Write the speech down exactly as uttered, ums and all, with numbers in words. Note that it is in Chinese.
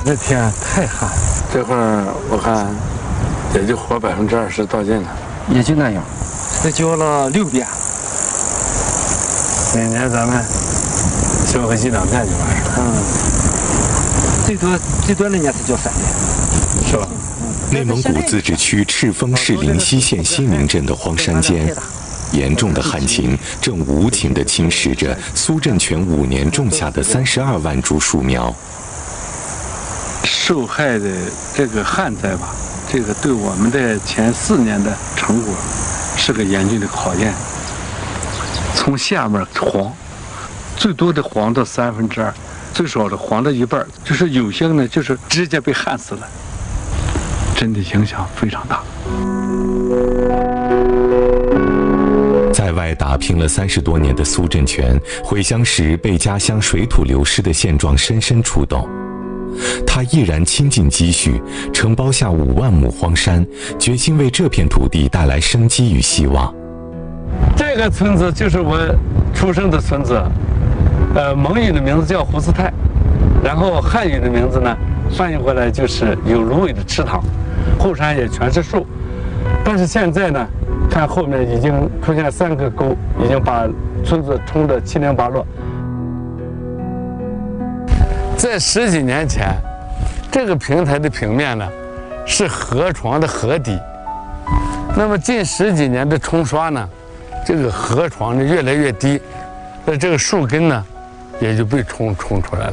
这天太旱了，这块儿我看也就活百分之二十到尽了， 也就那样。这浇了六遍， 每年咱们收回一两遍就完事了。 嗯，最多最多那年才浇三遍， 是吧？ 内蒙古自治区赤峰市灵溪县西宁镇的荒山间，严重的旱情正无情地侵蚀着苏振全五年种下的三十二万株树苗。 受害的这个旱灾吧，这个对我们的前四年的成果是个严峻的考验。从下面黄，最多的黄到三分之二，最少的黄到一半，就是有些呢就是直接被旱死了，真的影响非常大。 在外打拼了三十多年的苏振全，回乡时被家乡水土流失的现状深深触动。他毅然倾尽积蓄，承包下五万亩荒山，决心为这片土地带来生机与希望。 这个村子就是我出生的村子，呃，蒙语的名字叫胡斯泰，然后汉语的名字呢，翻译过来就是有芦苇的池塘，后山也全是树，但是现在呢，看后面已经出现三个沟，已经把村子冲得七零八落。在十几年前，这个平台的平面呢，是河床的河底。那么近十几年的冲刷呢，这个河床呢越来越低，那这个树根呢，也就被冲冲出来了。